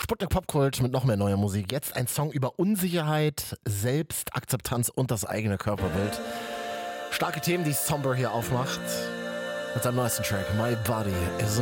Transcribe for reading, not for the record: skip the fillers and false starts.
Sputnik Popkult mit noch mehr neuer Musik. Jetzt ein Song über Unsicherheit, Selbstakzeptanz und das eigene Körperbild. Starke Themen, die Somber hier aufmacht. Mit seinem neuesten Track My Body is a